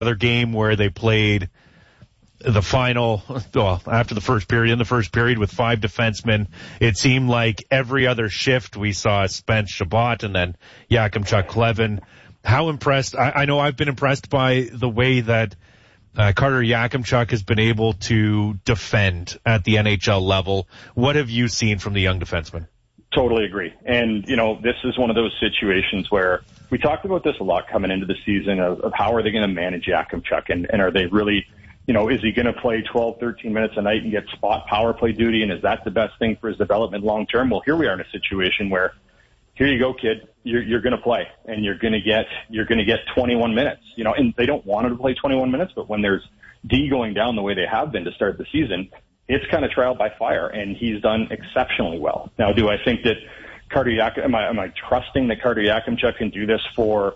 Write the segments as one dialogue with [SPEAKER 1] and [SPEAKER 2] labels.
[SPEAKER 1] other game where they played the final, after the first period, in the first period with 5 defensemen, it seemed like every other shift we saw Spence Chabot and then Yakimchuk Klevin. How impressed, I know I've been impressed by the way that Carter Yakimchuk has been able to defend at the NHL level. What have you seen from the young defenseman?
[SPEAKER 2] Totally agree. And, this is one of those situations where we talked about this a lot coming into the season of how are they going to manage Yakimchuk and are they really, is he going to play 12, 13 minutes a night and get spot power play duty? And is that the best thing for his development long term? Well, here we are in a situation where, here you go, kid, you're going to play and you're going to get 21 minutes, and they don't want him to play 21 minutes, but when there's D going down the way they have been to start the season, it's kind of trial by fire, and he's done exceptionally well. Now, do I think that am I trusting that Carter Yakimchuk can do this for,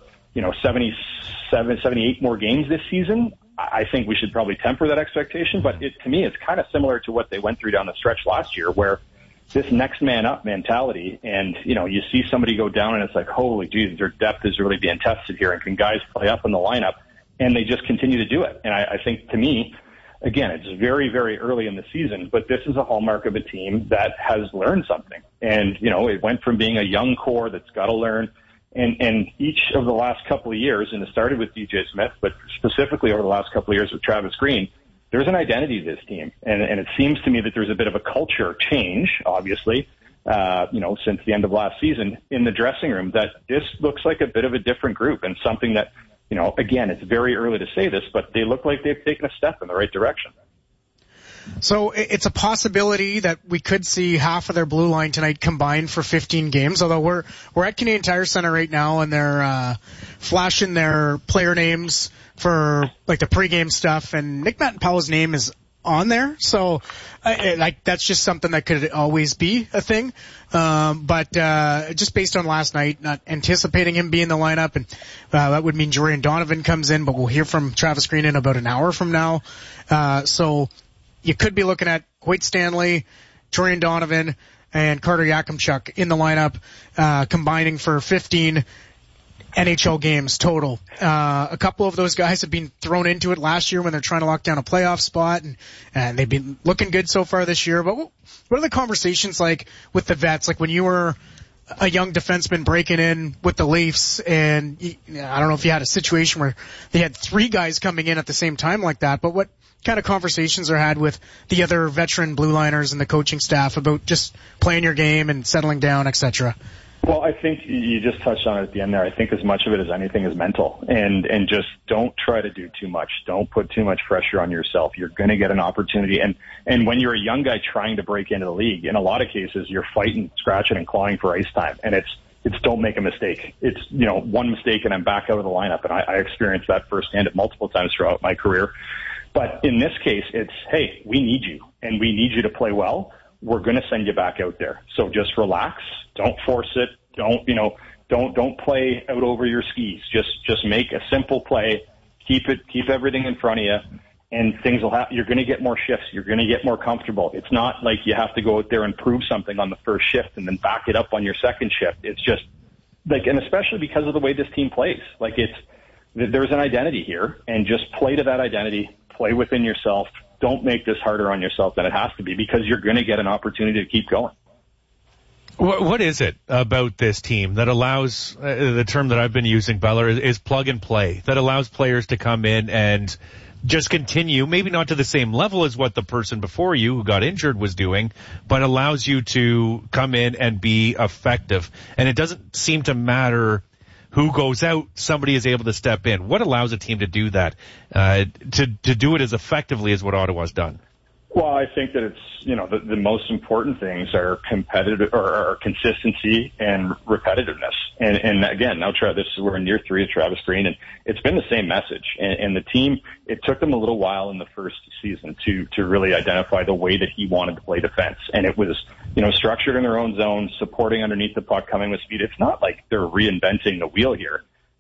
[SPEAKER 2] 77, 78 more games this season? I think we should probably temper that expectation, but to me, it's kind of similar to what they went through down the stretch last year, where this next man up mentality, and, you see somebody go down and it's like, holy geez, their depth is really being tested here, and can guys play up in the lineup? And they just continue to do it. And I think, to me, again, it's very, very early in the season, but this is a hallmark of a team that has learned something. And, it went from being a young core that's got to learn. And each of the last couple of years, and it started with DJ Smith, but specifically over the last couple of years with Travis Green, there's an identity to this team. And it seems to me that there's a bit of a culture change, obviously, since the end of last season in the dressing room, that this looks like a bit of a different group and something that, again, it's very early to say this, but they look like they've taken a step in the right direction.
[SPEAKER 3] So it's a possibility that we could see half of their blue line tonight combined for 15 games, although we're at Canadian Tire Center right now and they're flashing their player names for like the pregame stuff, and Nick Matt-Powell's name is on there. So that's just something that could always be a thing. But just based on last night, not anticipating him being in the lineup, and that would mean Jorian Donovan comes in, but we'll hear from Travis Green in about an hour from now. So you could be looking at Hoyt Stanley, Jorian Donovan, and Carter Yakimchuk in the lineup, combining for 15 NHL games total. A couple of those guys have been thrown into it last year when they're trying to lock down a playoff spot, and they've been looking good so far this year. But what are the conversations like with the vets? Like when you were a young defenseman breaking in with the Leafs, and I don't know if you had a situation where they had 3 guys coming in at the same time like that, but what kind of conversations are had with the other veteran blue liners and the coaching staff about just playing your game and settling down, etc.?
[SPEAKER 2] Well, I think you just touched on it at the end there. I think as much of it as anything is mental, and just don't try to do too much. Don't put too much pressure on yourself. You're going to get an opportunity. And when you're a young guy trying to break into the league, in a lot of cases, you're fighting, scratching, and clawing for ice time. And it's don't make a mistake. It's, one mistake and I'm back out of the lineup. And I experienced that firsthand at multiple times throughout my career. But in this case, it's, hey, we need you and we need you to play well. We're going to send you back out there. So just relax. Don't force it. Don't play out over your skis. Just make a simple play. Keep everything in front of you, and things will happen. You're going to get more shifts. You're going to get more comfortable. It's not like you have to go out there and prove something on the first shift and then back it up on your second shift. It's just like, and especially because of the way this team plays, like there's an identity here, and just play to that identity. Play within yourself. Don't make this harder on yourself than it has to be, because you're going to get an opportunity to keep going.
[SPEAKER 1] What is it about this team that allows, the term that I've been using, Beller, is plug and play, that allows players to come in and just continue, maybe not to the same level as what the person before you who got injured was doing, but allows you to come in and be effective? And it doesn't seem to matter who goes out, somebody is able to step in. What allows a team to do that, to do it as effectively as what Ottawa's done?
[SPEAKER 2] Well, I think that it's, the most important things are competitive or consistency and repetitiveness. And again, now we're in year 3 of Travis Green, and it's been the same message. And the team, it took them a little while in the first season to really identify the way that he wanted to play defense. And it was, structured in their own zone, supporting underneath the puck, coming with speed. It's not like they're reinventing the wheel here.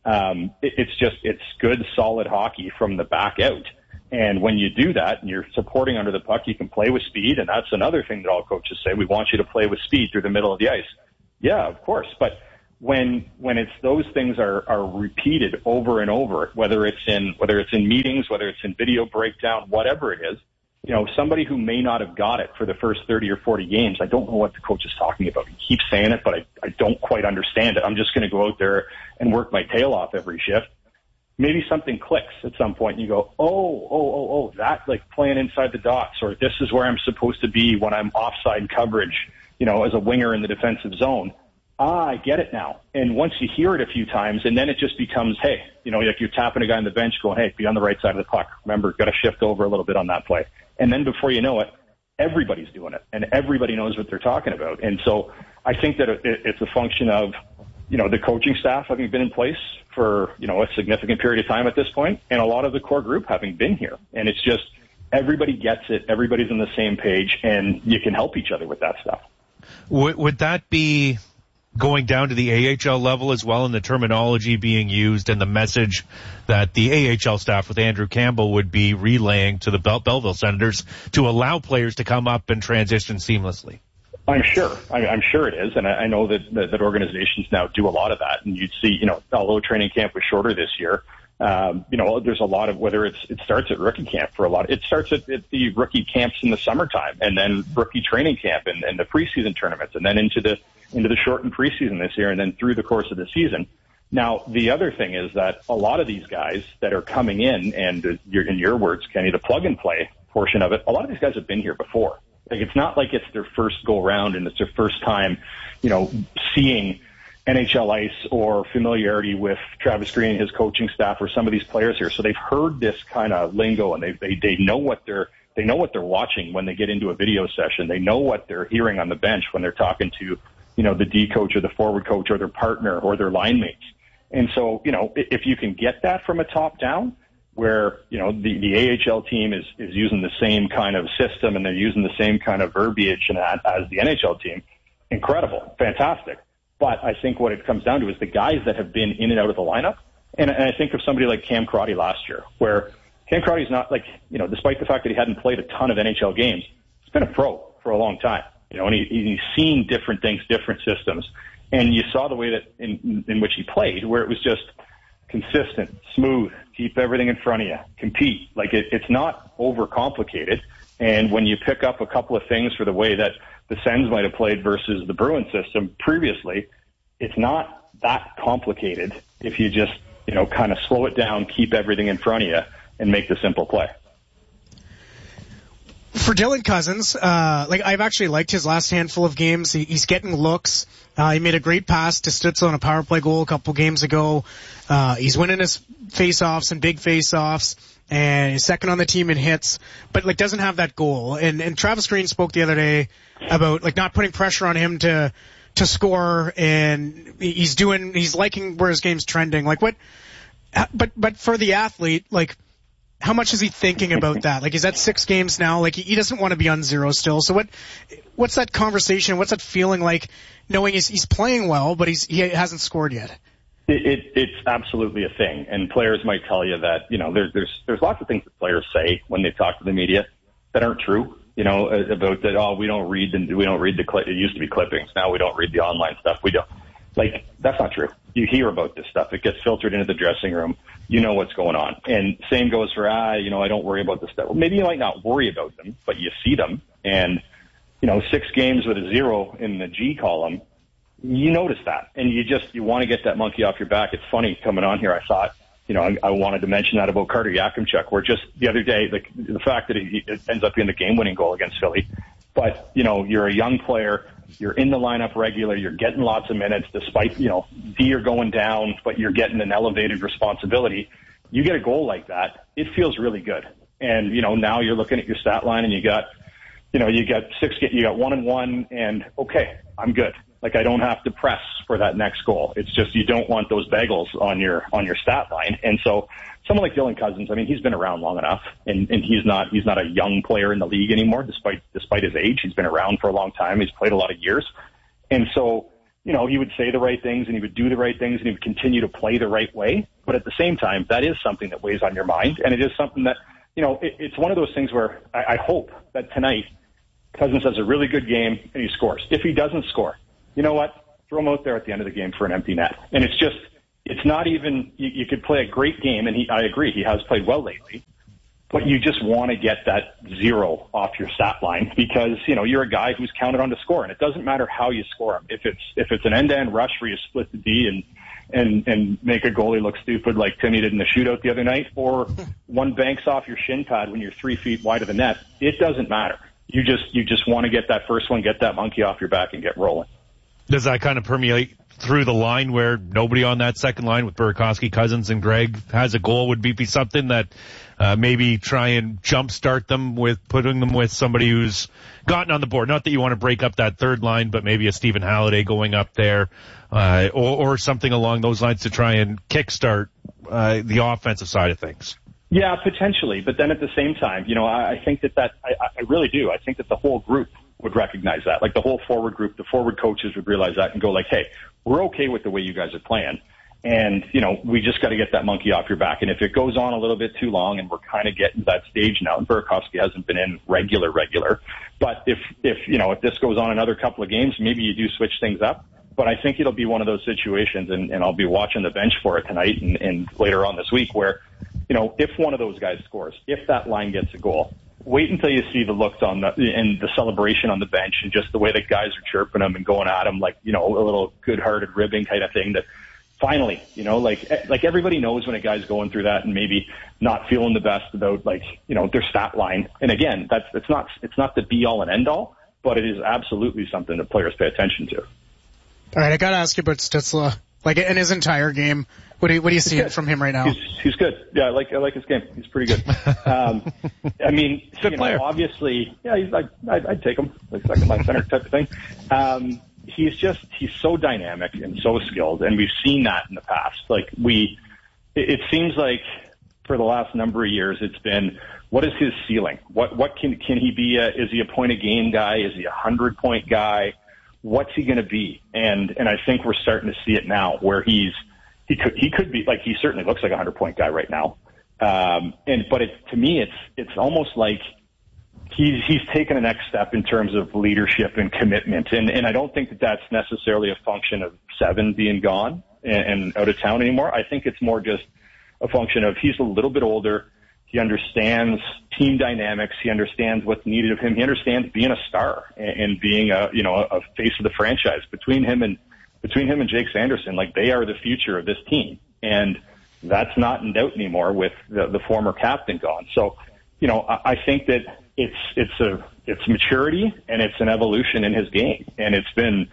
[SPEAKER 2] It's good, solid hockey from the back out. And when you do that and you're supporting under the puck, you can play with speed. And that's another thing that all coaches say. We want you to play with speed through the middle of the ice. Yeah, of course. But when it's those things are repeated over and over, whether it's in meetings, whether it's in video breakdown, whatever it is, somebody who may not have got it for the first 30 or 40 games, I don't know what the coach is talking about. He keeps saying it, but I don't quite understand it. I'm just going to go out there and work my tail off every shift. Maybe something clicks at some point and you go, oh, that, like playing inside the dots, or this is where I'm supposed to be when I'm offside coverage, as a winger in the defensive zone. I get it now. And once you hear it a few times, and then it just becomes, hey, like you're tapping a guy on the bench going, hey, be on the right side of the puck. Remember, got to shift over a little bit on that play. And then before you know it, everybody's doing it, and everybody knows what they're talking about. And so I think that it's a function of, the coaching staff having been in place for, a significant period of time at this point, and a lot of the core group having been here. And it's just everybody gets it, everybody's on the same page, and you can help each other with that stuff.
[SPEAKER 1] Would that be going down to the AHL level as well, and the terminology being used and the message that the AHL staff with Andrew Campbell would be relaying to the Belleville Senators to allow players to come up and transition seamlessly?
[SPEAKER 2] I'm sure. I'm sure it is, and I know that organizations now do a lot of that. And you'd see, although training camp was shorter this year, there's a lot of, whether it starts at rookie camp for a lot. It starts at the rookie camps in the summertime, and then rookie training camp and the preseason tournaments, and then into the shortened preseason this year, and then through the course of the season. Now, the other thing is that a lot of these guys that are coming in, and in your words, Kenny, the plug and play portion of it, a lot of these guys have been here before. Like, it's not like it's their first go round and it's their first time, seeing NHL ice or familiarity with Travis Green and his coaching staff or some of these players here. So they've heard this kind of lingo, and they know what they're watching when they get into a video session. They know what they're hearing on the bench when they're talking to, the D coach or the forward coach or their partner or their line mates. And so, if you can get that from a top down, where, the AHL team is using the same kind of system and they're using the same kind of verbiage as the NHL team, incredible, fantastic. But I think what it comes down to is the guys that have been in and out of the lineup. And I think of somebody like Cam Crotty last year, where Cam Crotty's not like, despite the fact that he hadn't played a ton of NHL games, he's been a pro for a long time, and he's seen different things, different systems. And you saw the way that in which he played, where it was just consistent, smooth, keep everything in front of you, compete. Like it's not overcomplicated. And when you pick up a couple of things for the way that the Sens might have played versus the Bruins system previously, it's not that complicated if you just, kind of slow it down, keep everything in front of you, and make the simple play.
[SPEAKER 3] For Dylan Cozens, I've actually liked his last handful of games. He's getting looks. He made a great pass to Stützle on a power play goal a couple games ago. He's winning his face-offs and big face-offs, and he's second on the team in hits, but doesn't have that goal. And Travis Green spoke the other day about not putting pressure on him to score, and he's liking where his game's trending. But for the athlete, how much is he thinking about that? He's at 6 games now. He doesn't want to be on 0 still. So what's that conversation? What's that feeling like, knowing he's playing well, but he hasn't scored yet?
[SPEAKER 2] It's absolutely a thing. And players might tell you that, there's lots of things that players say when they talk to the media that aren't true, about that, oh, we don't read it used to be clippings. Now we don't read the online stuff. We don't. That's not true. You hear about this stuff. It gets filtered into the dressing room. You know what's going on. And same goes for, I don't worry about this stuff. Well, maybe you might not worry about them, but you see them. And, 6 games with a 0 in the G column, you notice that. And you want to get that monkey off your back. It's funny coming on here. I thought, I wanted to mention that about Carter Yakimchuk, where just the other day, the fact that it ends up being the game-winning goal against Philly. But, you're a young player. You're in the lineup regular. You're getting lots of minutes despite, D are going down, but you're getting an elevated responsibility. You get a goal like that, it feels really good. And, now you're looking at your stat line and you got 1-1 and okay, I'm good. I don't have to press for that next goal. It's just, you don't want those bagels on your stat line. And so someone like Dylan Cozens, he's been around long enough, and he's not a young player in the league anymore, despite his age. He's been around for a long time. He's played a lot of years. And so, he would say the right things and he would do the right things and he would continue to play the right way. But at the same time, that is something that weighs on your mind. And it is something that, it's one of those things where I hope that tonight Cozens has a really good game and he scores. If he doesn't score, you know what? throw him out there at the end of the game for an empty net. And it's not even, you could play a great game, and I agree, he has played well lately, but you just want to get that 0 off your stat line because, you're a guy who's counted on to score, and it doesn't matter how you score him. If it's an end-to-end rush where you split the D and make a goalie look stupid like Timmy did in the shootout the other night, or one banks off your shin pad when you're 3 feet wide of the net, it doesn't matter. You just want to get that first one, get that monkey off your back, and get rolling.
[SPEAKER 1] Does that kind of permeate through the line where nobody on that second line with Burakovsky, Cousins, and Gregg has a goal? Would be something that maybe try and jumpstart them with putting them with somebody who's gotten on the board? Not that you want to break up that third line, but maybe a Stephen Halliday going up there, or something along those lines to try and kickstart the offensive side of things.
[SPEAKER 2] Yeah, potentially. But then at the same time, I think that I really do. I think that the whole group would recognize that. Like the whole forward group, the forward coaches would realize that and go like, hey, we're okay with the way you guys are playing. And, we just got to get that monkey off your back. And if it goes on a little bit too long, and we're kind of getting to that stage now, and Burakovsky hasn't been in regular, but if this goes on another couple of games, maybe you do switch things up. But I think it'll be one of those situations, and I'll be watching the bench for it tonight and later on this week where, if one of those guys scores, if that line gets a goal, wait until you see the looks and the celebration on the bench and just the way that guys are chirping them and going at them like, a little good-hearted ribbing kind of thing that finally, like everybody knows when a guy's going through that and maybe not feeling the best about their stat line. And again, it's not the be all and end all, but it is absolutely something that players pay attention to.
[SPEAKER 3] All right, I got to ask you about Stützle. Like in his entire game, what are you seeing from him right now?
[SPEAKER 2] He's good. Yeah, I like his game. He's pretty good.
[SPEAKER 1] Good player.
[SPEAKER 2] Obviously, yeah, I'd take him like second line center type of thing. He's so dynamic and so skilled, and we've seen that in the past. It seems like for the last number of years, it's been, what is his ceiling? What can he be? Is he a point a game guy? Is he 100-point guy? What's he going to be? And I think we're starting to see it now, where he could be, like, he certainly looks like a 100-point guy right now. But to me, it's almost like he's taken a next step in terms of leadership and commitment. And I don't think that that's necessarily a function of Seven being gone and out of town anymore. I think it's more just a function of he's a little bit older. He understands team dynamics. He understands what's needed of him. He understands being a star and being a face of the franchise. Between him and Jake Sanderson, like, they are the future of this team. And that's not in doubt anymore with the former captain gone. So, I think that it's maturity and it's an evolution in his game. And it's been,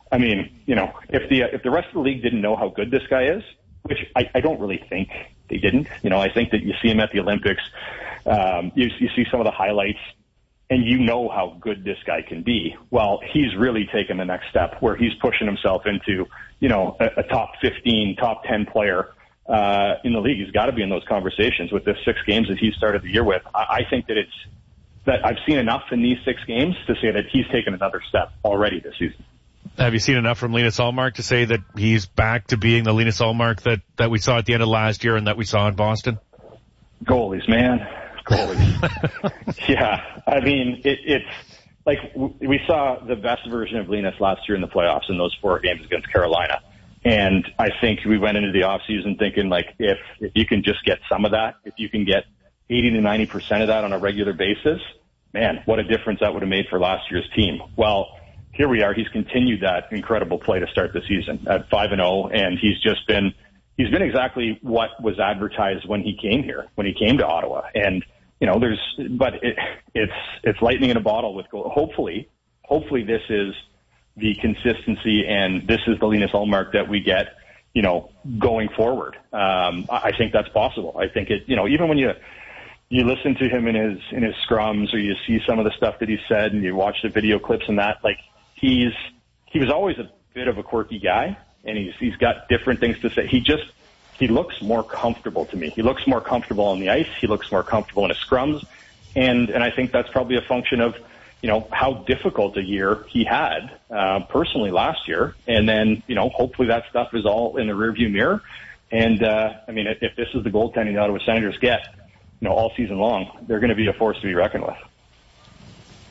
[SPEAKER 2] if the rest of the league didn't know how good this guy is, which I don't really think they didn't. I think that you see him at the Olympics, you see some of the highlights, and how good this guy can be. Well, he's really taken the next step where he's pushing himself into, a top 15, top 10 player in the league. He's got to be in those conversations with the 6 games that he started the year with. I think that I've seen enough in these 6 games to say that he's taken another step already this season.
[SPEAKER 1] Have you seen enough from Linus Ullmark to say that he's back to being the Linus Ullmark that we saw at the end of last year and that we saw in Boston?
[SPEAKER 2] Goalies, man. Goalies. Yeah. It's like we saw the best version of Linus last year in the playoffs in those 4 games against Carolina. And I think we went into the offseason thinking, like, if you can just get some of that, if you can get 80 to 90% of that on a regular basis, man, what a difference that would have made for last year's team. Well, here we are. He's continued that incredible play to start the season at 5-0, and he's been exactly what was advertised when he came here, when he came to Ottawa. And it's lightning in a bottle with goal. Hopefully this is the consistency, and this is the Linus Ullmark that we get, going forward. I think that's possible. I think even when you listen to him in his scrums, or you see some of the stuff that he said, and you watch the video clips and that, like, he was always a bit of a quirky guy, and he's got different things to say. He looks more comfortable to me. He looks more comfortable on the ice. He looks more comfortable in his scrums. And I think that's probably a function of, how difficult a year he had, personally last year. And then, hopefully that stuff is all in the rearview mirror. And, if this is the goaltending the Ottawa Senators get, all season long, they're going to be a force to be reckoned with.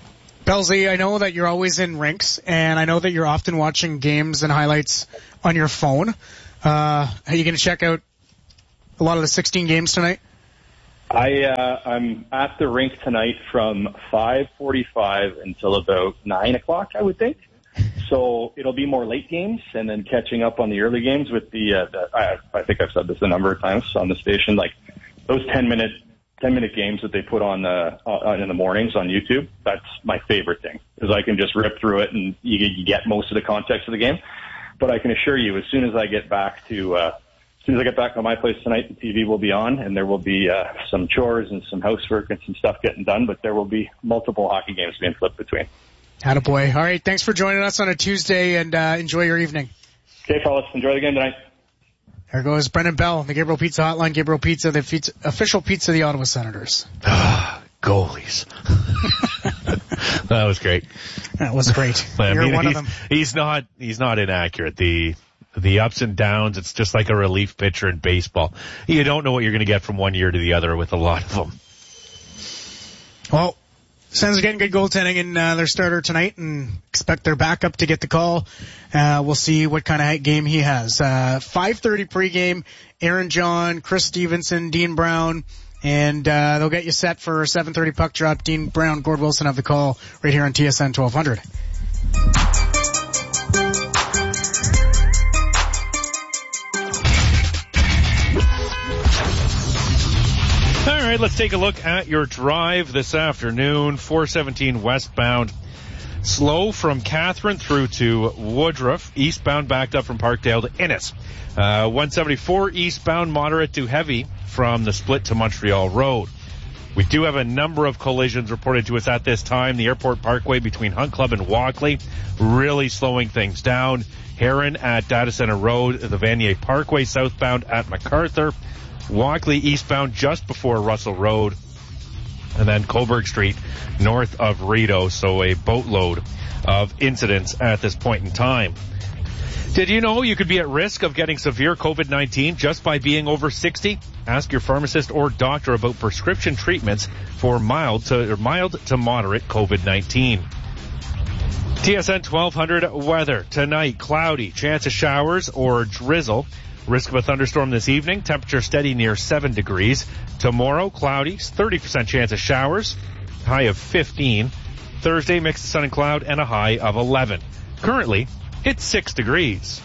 [SPEAKER 3] Belzy, I know that you're always in rinks, and I know that you're often watching games and highlights on your phone. Are you going to check out a lot of the 16 games tonight?
[SPEAKER 2] I'm at the rink tonight from 5:45 until about 9 o'clock, I would think. So it'll be more late games and then catching up on the early games with I think I've said this a number of times on the station, like those 10-minute games that they put on in the mornings on YouTube. That's my favorite thing, because I can just rip through it and you get most of the context of the game. But I can assure you, as soon as I get back to my place tonight, the TV will be on, and there will be some chores and some housework and some stuff getting done, but there will be multiple hockey games being flipped between.
[SPEAKER 3] Attaboy. All right, thanks for joining us on a Tuesday, and enjoy your evening.
[SPEAKER 2] Okay, fellas, enjoy the game tonight.
[SPEAKER 3] There goes Brendan Bell, the Gabriel Pizza Hotline. Gabriel Pizza, the official pizza of the Ottawa Senators.
[SPEAKER 1] Goalies. That was great.
[SPEAKER 3] That was great. You're one of them.
[SPEAKER 1] He's not inaccurate. The ups and downs, it's just like a relief pitcher in baseball. You don't know what you're going to get from one year to the other with a lot of them.
[SPEAKER 3] Well, Sens are getting good goaltending in their starter tonight, and expect their backup to get the call. We'll see what kind of game he has. 5:30 pregame, Aaron John, Chris Stevenson, Dean Brown, and they'll get you set for 7:30 puck drop. Dean Brown, Gord Wilson have the call right here on TSN 1200.
[SPEAKER 1] All right, let's take a look at your drive this afternoon. 417 westbound. Slow from Catherine through to Woodruff. Eastbound backed up from Parkdale to Innis. 174 eastbound, moderate to heavy from the split to Montreal Road. We do have a number of collisions reported to us at this time. The Airport Parkway between Hunt Club and Walkley, really slowing things down. Heron at Data Center Road. The Vanier Parkway southbound at MacArthur. Walkley eastbound just before Russell Road, and then Coburg Street north of Rideau, so a boatload of incidents at this point in time. Did you know you could be at risk of getting severe COVID-19 just by being over 60? Ask your pharmacist or doctor about prescription treatments for mild to moderate COVID-19. TSN 1200 weather. Tonight, cloudy, chance of showers or drizzle. Risk of a thunderstorm this evening. Temperature steady near 7 degrees. Tomorrow, cloudy, 30% chance of showers. High of 15. Thursday, mix of sun and cloud and a high of 11. Currently, it's 6 degrees.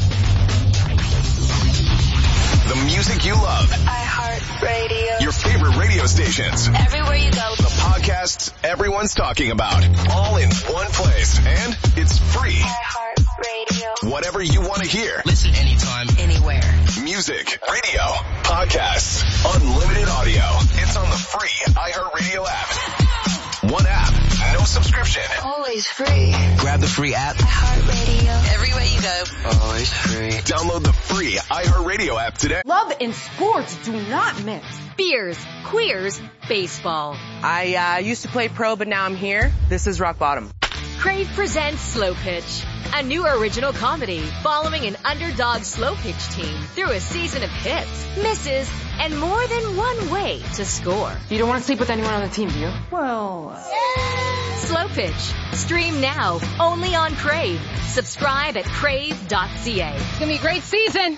[SPEAKER 4] The music you love.
[SPEAKER 5] iHeartRadio.
[SPEAKER 4] Your favorite radio stations.
[SPEAKER 5] Everywhere you go.
[SPEAKER 4] The podcasts everyone's talking about. All in one place. And it's free.
[SPEAKER 5] iHeartRadio.
[SPEAKER 4] Whatever you want to hear.
[SPEAKER 6] Listen anytime,
[SPEAKER 5] anywhere.
[SPEAKER 4] Music, radio, podcasts, unlimited audio. It's on the free iHeartRadio app. One app, no subscription.
[SPEAKER 5] Always free.
[SPEAKER 6] grab the free app.
[SPEAKER 5] iHeartRadio. Everywhere you go.
[SPEAKER 6] Always free.
[SPEAKER 4] Download the free iHeartRadio app today.
[SPEAKER 7] Love and sports do not mix.
[SPEAKER 8] Beers, queers, baseball.
[SPEAKER 7] I used to play pro, but now I'm here. This is rock bottom.
[SPEAKER 8] Crave presents Slow Pitch, a new original comedy following an underdog slow pitch team through a season of hits, misses, and more than one way to score.
[SPEAKER 7] You don't want to sleep with anyone on the team, do you? Well...
[SPEAKER 8] Slow Pitch. Stream now, only on Crave. Subscribe at crave.ca.
[SPEAKER 7] It's going to be a great season.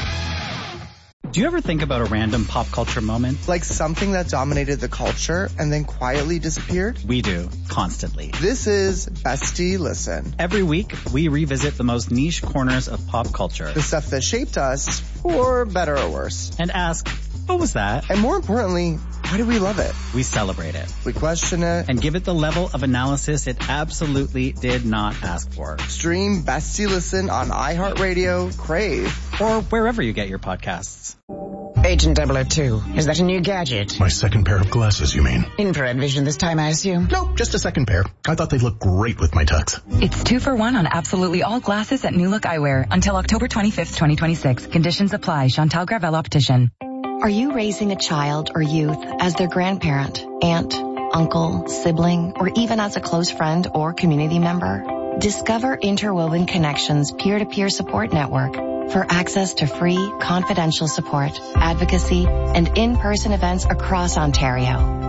[SPEAKER 9] Do you ever think about a random pop culture moment?
[SPEAKER 10] Like something that dominated the culture and then quietly disappeared?
[SPEAKER 9] We do, constantly.
[SPEAKER 10] This is Bestie Listen.
[SPEAKER 9] Every week, we revisit the most niche corners of pop culture.
[SPEAKER 10] The stuff that shaped us, for better or worse.
[SPEAKER 9] And ask, what was that?
[SPEAKER 10] And more importantly, why do we love it?
[SPEAKER 9] We celebrate it.
[SPEAKER 10] We question it.
[SPEAKER 9] And give it the level of analysis it absolutely did not ask for.
[SPEAKER 10] Stream Bestie Listen on iHeartRadio, Crave,
[SPEAKER 9] or wherever you get your podcasts.
[SPEAKER 11] Agent 002, is that a new gadget?
[SPEAKER 12] My second pair of glasses, you mean?
[SPEAKER 11] Infrared vision this time, I assume?
[SPEAKER 12] Nope, just a second pair. I thought they'd look great with my tux.
[SPEAKER 13] It's 2 for 1 on absolutely all glasses at New Look Eyewear until October 25th, 2026. Conditions apply. Chantal Gravel Optician.
[SPEAKER 14] Are you raising a child or youth as their grandparent, aunt, uncle, sibling, or even as a close friend or community member? Discover Interwoven Connections peer-to-peer support network for access to free, confidential support, advocacy, and in-person events across Ontario.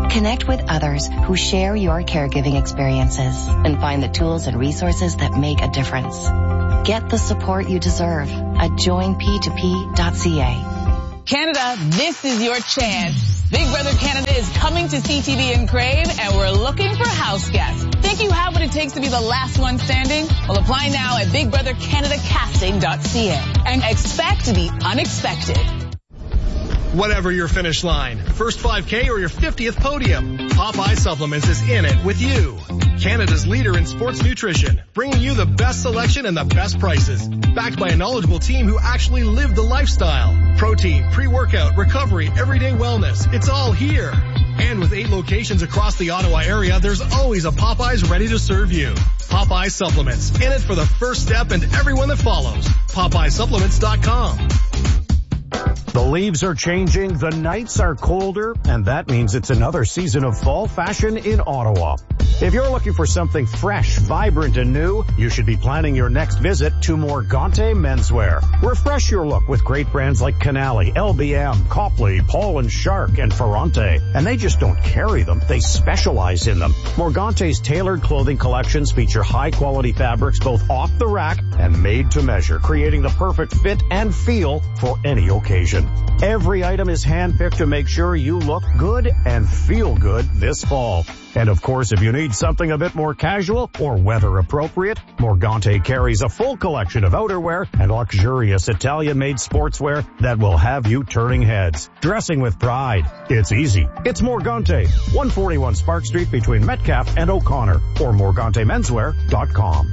[SPEAKER 14] Connect with others who share your caregiving experiences and find the tools and resources that make a difference. Get the support you deserve at joinp2p.ca.
[SPEAKER 15] Canada, this is your chance. Big Brother Canada is coming to CTV and Crave, and we're looking for house guests. Think you have what it takes to be the last one standing? Well, apply now at BigBrotherCanadaCasting.ca and expect to be unexpected.
[SPEAKER 16] Whatever your finish line, first 5K or your 50th podium, Popeye Supplements is in it with you. Canada's leader in sports nutrition, bringing you the best selection and the best prices. Backed by a knowledgeable team who actually live the lifestyle. Protein, pre-workout, recovery, everyday wellness. It's all here. And with 8 locations across the Ottawa area, there's always a Popeyes ready to serve you. Popeye Supplements, in it for the first step and everyone that follows. PopeyeSupplements.com.
[SPEAKER 17] The leaves are changing, the nights are colder, and that means it's another season of fall fashion in Ottawa. If you're looking for something fresh, vibrant, and new, you should be planning your next visit to Morgante Menswear. Refresh your look with great brands like Canali, LBM, Copley, Paul & Shark, and Ferrante. And they just don't carry them, they specialize in them. Morgante's tailored clothing collections feature high-quality fabrics both off the rack and made to measure, creating the perfect fit and feel for any occasion. Every item is handpicked to make sure you look good and feel good this fall. And of course, if you need something a bit more casual or weather appropriate, Morgante carries a full collection of outerwear and luxurious Italian-made sportswear that will have you turning heads. Dressing with pride. It's easy. It's Morgante, 141 Spark Street between Metcalfe and O'Connor, or MorganteMenswear.com.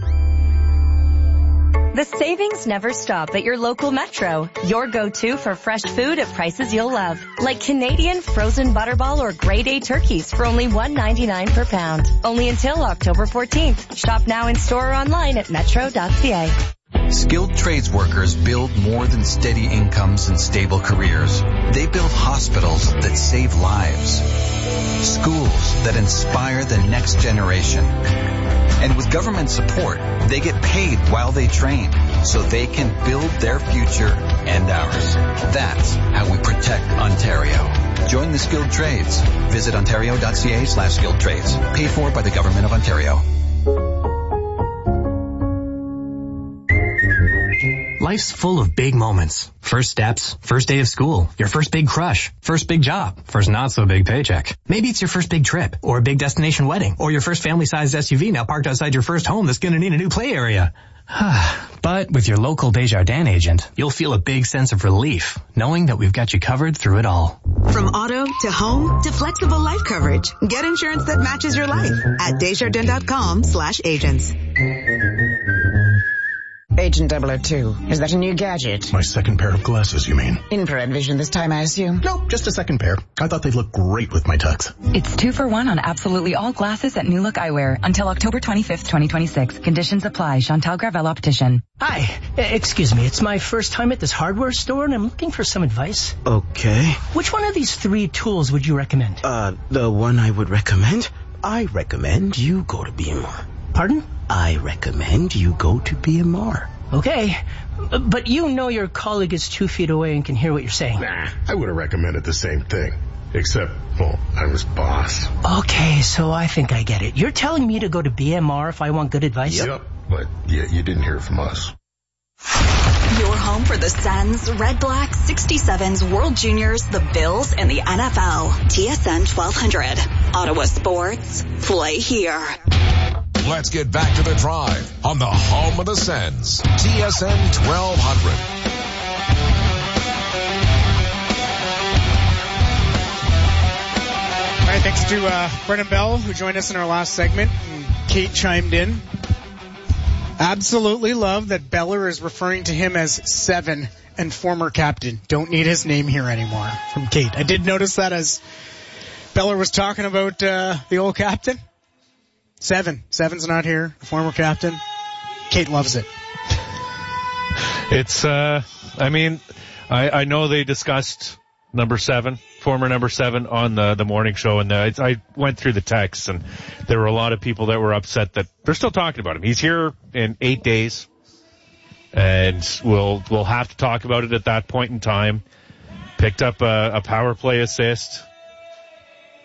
[SPEAKER 13] The savings never stop at your local Metro. Your go-to for fresh food at prices you'll love. Like Canadian frozen butterball or grade A turkeys for only $1.99 per pound. Only until October 14th. Shop now in store or online at metro.ca.
[SPEAKER 18] Skilled trades workers build more than steady incomes and stable careers. They build hospitals that save lives. Schools that inspire the next generation. And with government support, they get paid while they train, so they can build their future and ours. That's how we protect Ontario. Join the skilled trades. Visit ontario.ca/skilled trades. Paid for by the Government of Ontario.
[SPEAKER 19] Life's full of big moments. First steps, first day of school, your first big crush, first big job, first not so big paycheck. Maybe it's your first big trip, or a big destination wedding, or your first family-sized SUV now parked outside your first home that's gonna need a new play area. But with your local Desjardins agent, you'll feel a big sense of relief, knowing that we've got you covered through it all.
[SPEAKER 20] From auto to home to flexible life coverage, get insurance that matches your life at Desjardins.com/agents.
[SPEAKER 11] Agent 002, is that a new gadget?
[SPEAKER 12] My second pair of glasses, you mean?
[SPEAKER 11] Infrared vision this time, I assume?
[SPEAKER 12] Nope, just a second pair. I thought they'd look great with my tux.
[SPEAKER 13] It's 2 for 1 on absolutely all glasses at New Look Eyewear until October 25th, 2026. Conditions apply. Chantal Gravel Optician.
[SPEAKER 21] Hi. Excuse me. It's my first time at this hardware store, and I'm looking for some advice.
[SPEAKER 22] Okay.
[SPEAKER 21] Which one of these 3 tools would you recommend?
[SPEAKER 22] The one I would recommend? I recommend you go to BMR.
[SPEAKER 21] Pardon?
[SPEAKER 22] I recommend you go to BMR.
[SPEAKER 21] Okay, but you know your colleague is 2 feet away and can hear what you're saying.
[SPEAKER 12] Nah, I would have recommended the same thing. Except, well, I was boss.
[SPEAKER 21] Okay, so I think I get it. You're telling me to go to BMR if I want good advice?
[SPEAKER 12] Yep, but yeah, you didn't hear from us.
[SPEAKER 23] Your home for the Sens, Red Black, 67s, World Juniors, the Bills, and the NFL. TSN 1200. Ottawa Sports. Play here.
[SPEAKER 4] Let's get back to the drive on the home of the Sens, TSN 1200.
[SPEAKER 3] All right, thanks to Brennan Bell, who joined us in our last segment, and Kate chimed in. Absolutely love that Beller is referring to him as 7 and former captain. Don't need his name here anymore, from Kate. I did notice that as Beller was talking about the old captain. 7's not here, the former captain. Kate loves it.
[SPEAKER 1] It's, I know they discussed number 7, former number 7 on the morning show, and I went through the texts, and there were a lot of people that were upset that they're still talking about him. He's here in 8 days, and we'll have to talk about it at that point in time. Picked up a power play assist.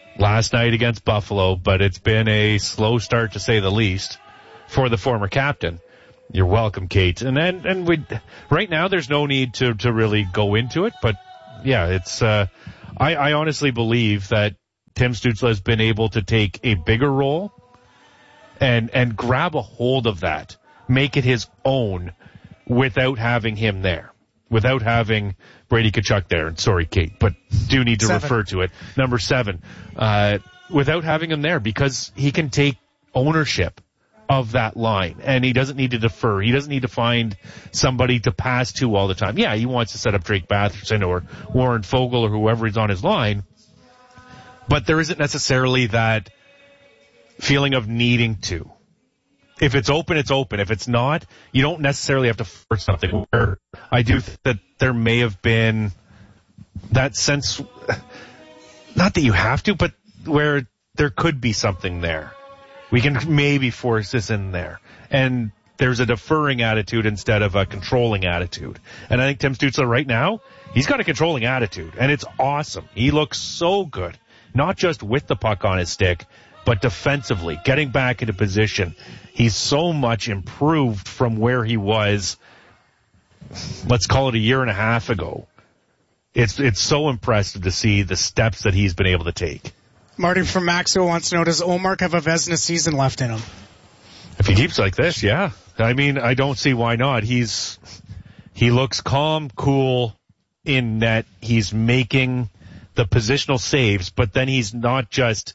[SPEAKER 1] last night against Buffalo, but it's been a slow start to say the least for the former captain. You're welcome, Kate. And right now there's no need to really go into it, but yeah, it's, I honestly believe that Tim Stützle has been able to take a bigger role and grab a hold of that, make it his own without having him there, without having Brady Tkachuk there. And sorry, Kate, but do need to refer to it. Number 7, without having him there, because he can take ownership of that line, and he doesn't need to defer. He doesn't need to find somebody to pass to all the time. Yeah, he wants to set up Drake Batherson or Warren Fogle or whoever is on his line, but there isn't necessarily that feeling of needing to. If it's open, it's open. If it's not, you don't necessarily have to force something. Where I do think that there may have been that sense, not that you have to, but where there could be something there. We can maybe force this in there. And there's a deferring attitude instead of a controlling attitude. And I think Tim Stützle right now, he's got a controlling attitude, and it's awesome. He looks so good, not just with the puck on his stick, but defensively, getting back into position. He's so much improved from where he was, let's call it a year and a half ago. It's so impressive to see the steps that he's been able to take.
[SPEAKER 3] Marty from Maxwell wants to know, does Ullmark have a Vezina season left in him?
[SPEAKER 1] If he keeps like this, yeah. I mean, I don't see why not. He looks calm, cool in net. He's making the positional saves, but then he's not just,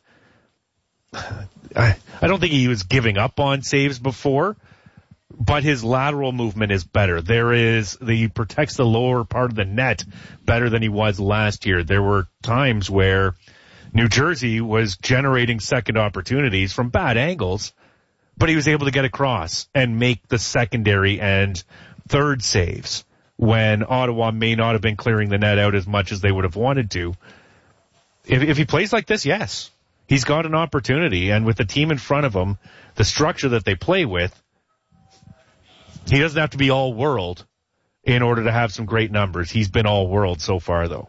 [SPEAKER 1] I don't think he was giving up on saves before, but his lateral movement is better. He protects the lower part of the net better than he was last year. There were times where New Jersey was generating second opportunities from bad angles, but he was able to get across and make the secondary and third saves when Ottawa may not have been clearing the net out as much as they would have wanted to. If he plays like this, yes, he's got an opportunity, and with the team in front of him, the structure that they play with, he doesn't have to be all world in order to have some great numbers. He's been all world so far, though.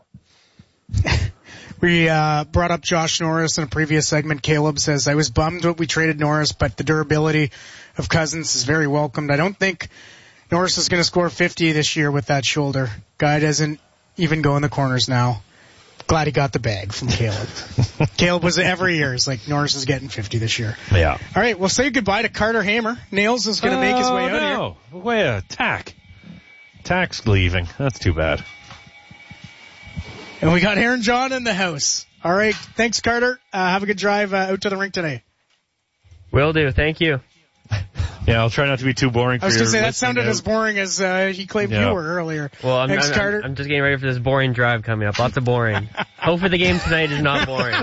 [SPEAKER 3] We brought up Josh Norris in a previous segment. Caleb says, I was bummed that we traded Norris, but the durability of Cousins is very welcomed. I don't think Norris is going to score 50 this year with that shoulder. Guy doesn't even go in the corners now. Glad he got the bag from Caleb. Caleb was every year. It's like Norris is getting 50 this year.
[SPEAKER 1] Yeah.
[SPEAKER 3] All right, we'll say goodbye to Carter Hamer. Nails is going to make his way out here.
[SPEAKER 1] Wait, Tack's leaving. That's too bad.
[SPEAKER 3] And we got Aaron John in the house. All right. Thanks, Carter. Have a good drive out to the rink today.
[SPEAKER 2] Will do. Thank you.
[SPEAKER 1] Yeah, I'll try not to be too boring for you.
[SPEAKER 3] I was going to say, that sounded as boring as he claimed you were earlier.
[SPEAKER 2] Well,
[SPEAKER 3] Thanks, Carter.
[SPEAKER 2] I'm just getting ready for this boring drive coming up. Lots of boring. Hopefully the game tonight is not boring.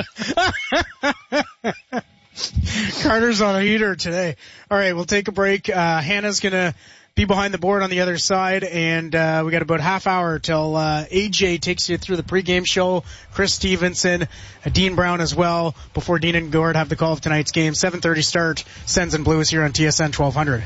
[SPEAKER 3] Carter's on a heater today. All right, we'll take a break. Hannah's going to be behind the board on the other side, and we got about half hour till AJ takes you through the pregame show. Chris Stevenson, Dean Brown as well, before Dean and Gord have the call of tonight's game. 7:30 start, Sens and Blues here on TSN 1200.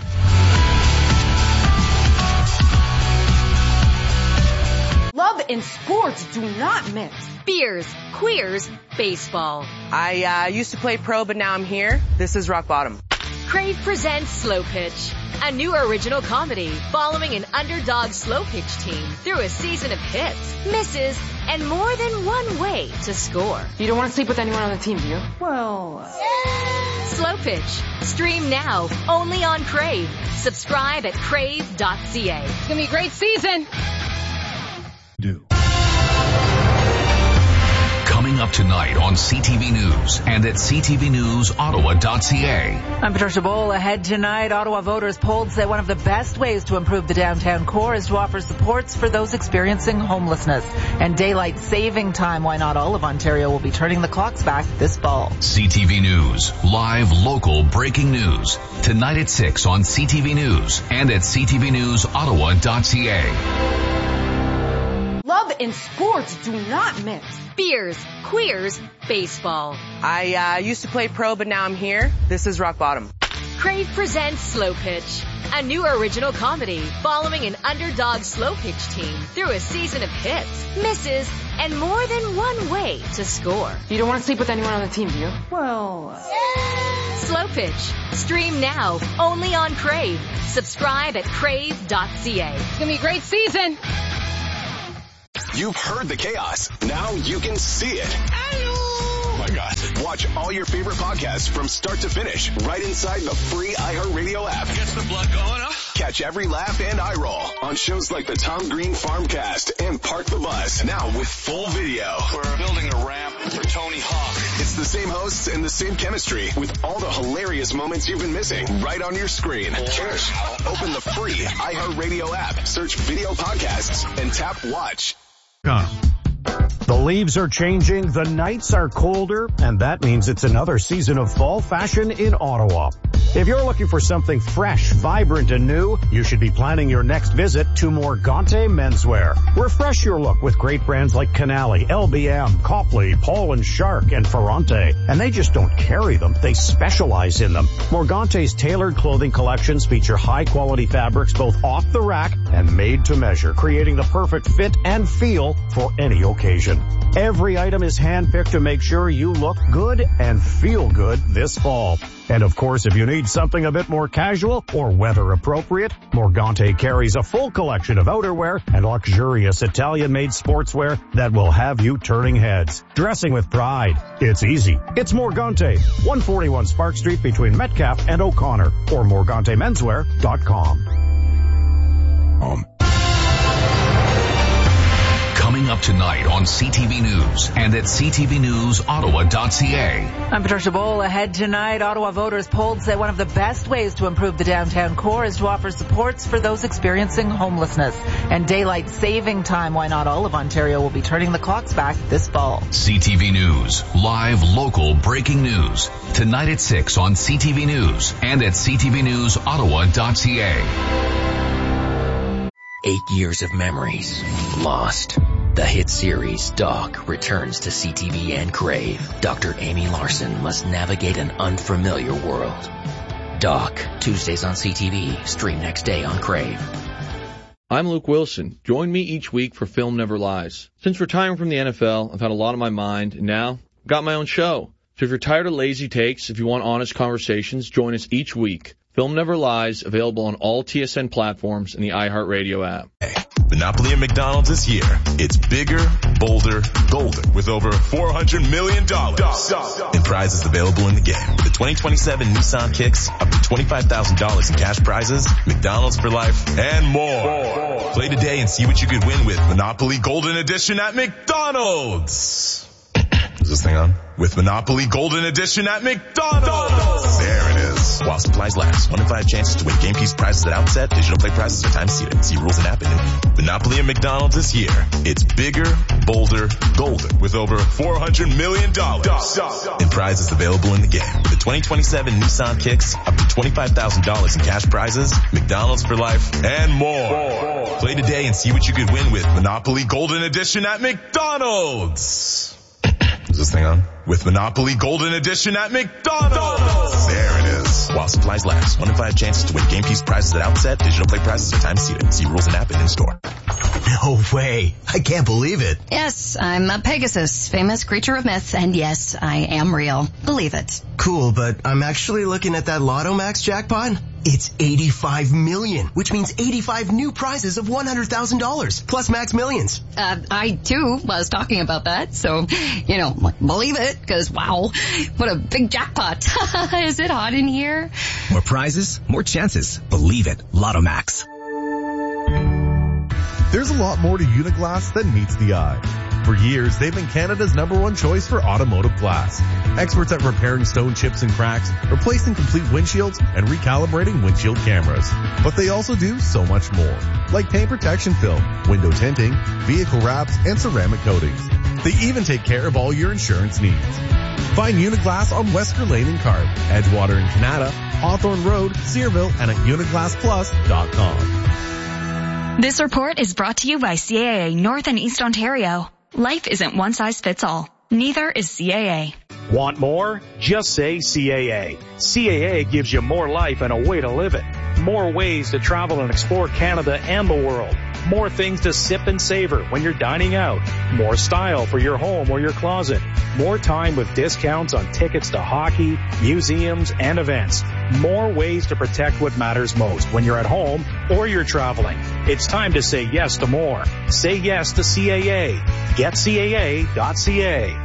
[SPEAKER 7] Love and sports do not mix.
[SPEAKER 8] Beers, queers, baseball.
[SPEAKER 7] I used to play pro, but now I'm here. This is rock bottom.
[SPEAKER 8] Crave presents Slow Pitch, a new original comedy following an underdog slow pitch team through a season of hits, misses, and more than one way to score.
[SPEAKER 7] You don't want to sleep with anyone on the team, do you?
[SPEAKER 8] Well, Slow Pitch. Stream now, only on Crave. Subscribe at crave.ca.
[SPEAKER 7] It's going to be a great season.
[SPEAKER 4] Coming up tonight on CTV News and at ctvnewsottawa.ca.
[SPEAKER 5] I'm Patricia Bowl. Ahead tonight, Ottawa voters polled say one of the best ways to improve the downtown core is to offer supports for those experiencing homelessness. And daylight saving time. Why not all of Ontario will be turning the clocks back this fall.
[SPEAKER 4] CTV News. Live, local, breaking news. Tonight at 6 on CTV News and at ctvnewsottawa.ca.
[SPEAKER 7] Love and sports do not mix.
[SPEAKER 8] Beers, queers, baseball.
[SPEAKER 7] I used to play pro, but now I'm here. This is rock bottom.
[SPEAKER 8] Crave presents Slow Pitch, a new original comedy following an underdog slow pitch team through a season of hits, misses, and more than one way to score.
[SPEAKER 7] You don't want to sleep with anyone on the team, do you?
[SPEAKER 8] Well, Slow Pitch. Stream now, only on Crave. Subscribe at crave.ca.
[SPEAKER 7] It's going to be a great season.
[SPEAKER 4] You've heard the chaos. Now you can see it. Oh my God. Watch all your favorite podcasts from start to finish right inside the free iHeartRadio app.
[SPEAKER 6] Gets the blood going, huh?
[SPEAKER 4] Catch every laugh and eye roll on shows like the Tom Green Farmcast and Park the Bus. Now with full video.
[SPEAKER 6] We're building a ramp for Tony Hawk.
[SPEAKER 4] It's the same hosts and the same chemistry with all the hilarious moments you've been missing right on your screen. Cheers. Open the free iHeartRadio app, search video podcasts, and tap watch.
[SPEAKER 17] The leaves are changing, the nights are colder, and that means it's another season of fall fashion in Ottawa. If you're looking for something fresh, vibrant, and new, you should be planning your next visit to Morgante Menswear. Refresh your look with great brands like Canali, LBM, Copley, Paul & Shark, and Ferrante. And they just don't carry them, they specialize in them. Morgante's tailored clothing collections feature high-quality fabrics both off the rack and made to measure, creating the perfect fit and feel for any occasion. Every item is handpicked to make sure you look good and feel good this fall. And of course, if you need something a bit more casual or weather appropriate, Morgante carries a full collection of outerwear and luxurious Italian-made sportswear that will have you turning heads. Dressing with pride. It's easy. It's Morgante, 141 Spark Street between Metcalfe and O'Connor, or MorganteMenswear.com.
[SPEAKER 9] Coming up tonight on CTV News and at ctvnewsottawa.ca.
[SPEAKER 5] I'm Patricia Bowl. Ahead tonight, Ottawa voters polled say one of the best ways to improve the downtown core is to offer supports for those experiencing homelessness. And daylight saving time, why not all of Ontario, will be turning the clocks back this fall.
[SPEAKER 9] CTV News, live local breaking news. Tonight at 6 on CTV News and at ctvnewsottawa.ca.
[SPEAKER 10] 8 years of memories lost. The hit series Doc returns to CTV and Crave. Dr. Amy Larson must navigate an unfamiliar world. Doc, Tuesdays on CTV, stream next day on Crave.
[SPEAKER 24] I'm Luke Wilson. Join me each week for Film Never Lies. Since retiring from the NFL, I've had a lot on my mind, and now I've got my own show. So if you're tired of lazy takes, if you want honest conversations, join us each week. Film Never Lies, available on all TSN platforms and the iHeartRadio app.
[SPEAKER 25] Monopoly at McDonald's this year. It's bigger, bolder, golder with over $400 million in prizes available in the game. The 2027 Nissan Kicks, up to $25,000 in cash prizes, McDonald's for life, and more. Play today and see what you could win with Monopoly Golden Edition at McDonald's. Is this thing on? With Monopoly Golden Edition at McDonald's. There it is. While supplies last. 1 in 5 chances to win game piece prizes at outset. Digital play prizes are time seated. See rules and app in Monopoly at McDonald's this year. It's bigger, bolder, golden with over $400 million in prizes available in the game. The 2027 Nissan Kicks, up to $25,000 in cash prizes, McDonald's for life, and more. Play today and see what you could win with Monopoly Golden Edition at McDonald's. Is this thing on? With Monopoly Golden Edition at McDonald's. There it is. While supplies last. 1 in 5 chances to win game piece prizes at outset. Digital play prizes are time seated. See rules and app in store.
[SPEAKER 26] No way. I can't believe it.
[SPEAKER 27] Yes, I'm a Pegasus, famous creature of myth, and yes, I am real. Believe it.
[SPEAKER 26] Cool, but I'm actually looking at that Lotto Max jackpot. It's 85 million, which means 85 new prizes of $100,000, plus Max Millions.
[SPEAKER 27] I, too, was talking about that, so, believe it, because, wow, what a big jackpot. Is it hot in here?
[SPEAKER 28] More prizes, more chances. Believe it. Lotto Max.
[SPEAKER 29] There's a lot more to Uniglass than meets the eye. For years, they've been Canada's #1 choice for automotive glass. Experts at repairing stone chips and cracks, replacing complete windshields, and recalibrating windshield cameras. But they also do so much more, like paint protection film, window tinting, vehicle wraps, and ceramic coatings. They even take care of all your insurance needs. Find Uniglass on Wesker Lane in Carp, Edgewater in Canada, Hawthorne Road, Searville, and at uniglassplus.com.
[SPEAKER 30] This report is brought to you by CAA North and East Ontario. Life isn't one size fits all. Neither is CAA.
[SPEAKER 17] Want more? Just say CAA. CAA gives you more life and a way to live it. More ways to travel and explore Canada and the world. More things to sip and savor when you're dining out. More style for your home or your closet. More time with discounts on tickets to hockey, museums, and events. More ways to protect what matters most when you're at home or you're traveling. It's time to say yes to more. Say yes to CAA. GetCAA.ca.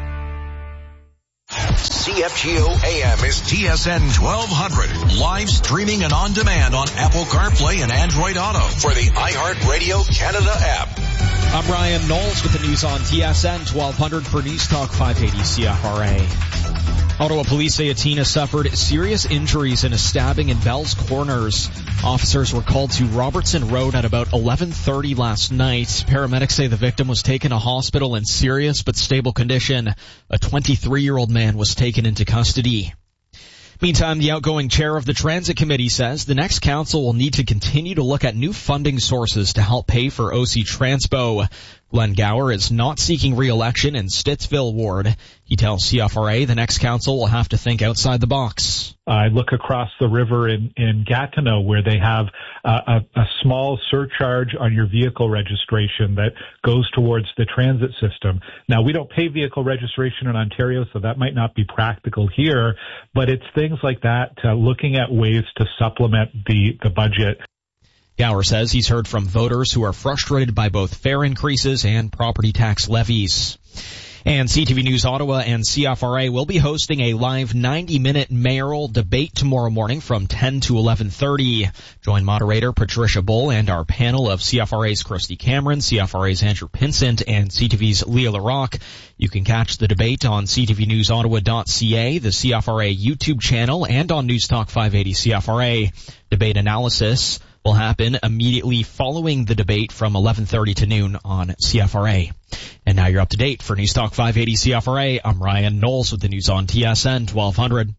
[SPEAKER 11] CFGO AM is TSN 1200. Live streaming and on demand on Apple CarPlay and Android Auto for the iHeartRadio Canada app.
[SPEAKER 13] I'm Ryan Knowles with the news on TSN 1200 for News Talk 580 CFRA. Ottawa police say a teen suffered serious injuries in a stabbing in Bell's Corners. Officers were called to Robertson Road at about 11:30 last night. Paramedics say the victim was taken to hospital in serious but stable condition. A 23-year-old man was taken into custody. Meantime, the outgoing chair of the Transit Committee says the next council will need to continue to look at new funding sources to help pay for OC Transpo. Glenn Gower is not seeking re-election in Stittsville ward. He tells CFRA the next council will have to think outside the box.
[SPEAKER 14] I look across the river in Gatineau where they have a small surcharge on your vehicle registration that goes towards the transit system. Now, we don't pay vehicle registration in Ontario, so that might not be practical here, but it's things like that, looking at ways to supplement the budget.
[SPEAKER 13] Gower says he's heard from voters who are frustrated by both fare increases and property tax levies. And CTV News Ottawa and CFRA will be hosting a live 90-minute mayoral debate tomorrow morning from 10 to 11:30. Join moderator Patricia Bull and our panel of CFRA's Christy Cameron, CFRA's Andrew Pinsent, and CTV's Leah LaRocque. You can catch the debate on ctvnewsottawa.ca, the CFRA YouTube channel, and on News Talk 580 CFRA. Debate analysis will happen immediately following the debate from 11:30 to noon on CFRA. And now you're up to date for News Talk 580 CFRA. I'm Ryan Knowles with the news on TSN 1200.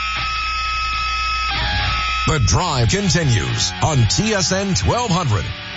[SPEAKER 11] The drive continues on TSN 1200.